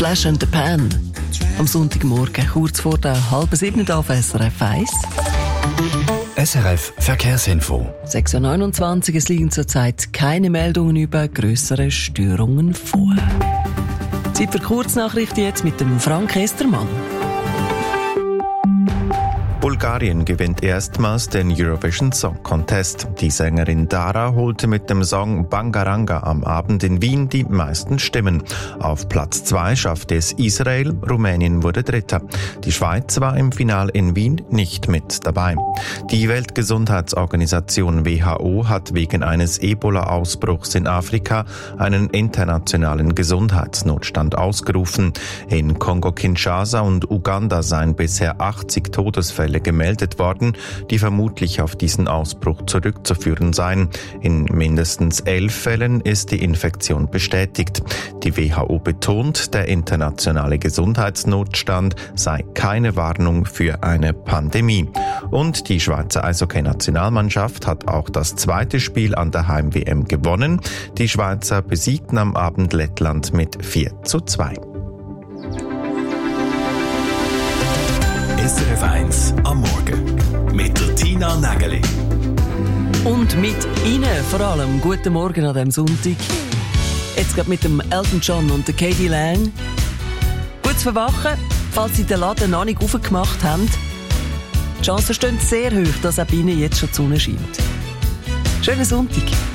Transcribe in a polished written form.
Flash and the Pan. Am Sonntagmorgen, kurz vor der 6:30 auf SRF 1. SRF Verkehrsinfo. 6:29 Uhr, es liegen zurzeit keine Meldungen über grössere Störungen vor. Zeit für Kurznachrichten jetzt mit dem Frank Estermann. Bulgarien gewinnt erstmals den Eurovision Song Contest. Die Sängerin Dara holte mit dem Song Bangaranga am Abend in Wien die meisten Stimmen. Auf Platz 2 schaffte es Israel, Rumänien wurde Dritter. Die Schweiz war im Finale in Wien nicht mit dabei. Die Weltgesundheitsorganisation WHO hat wegen eines Ebola-Ausbruchs in Afrika einen internationalen Gesundheitsnotstand ausgerufen. In Kongo-Kinshasa und Uganda seien bisher 80 Todesfälle gemeldet worden, die vermutlich auf diesen Ausbruch zurückzuführen seien. In mindestens 11 Fällen ist die Infektion bestätigt. Die WHO betont, der internationale Gesundheitsnotstand sei keine Warnung für eine Pandemie. Und die Schweizer Eishockey-Nationalmannschaft hat auch das zweite Spiel an der Heim-WM gewonnen. Die Schweizer besiegten am Abend Lettland mit 4:2. SRF 1 am Morgen mit der Tina Nägeli. Und mit Ihnen vor allem. Guten Morgen an diesem Sonntag. Jetzt gerade mit dem Elton John und der Katie Lang. Gut zu verwachen, falls Sie den Laden noch nicht aufgemacht haben. Die Chancen stehen sehr hoch, dass auch bei Ihnen jetzt schon die Sonne scheint. Schönen Sonntag.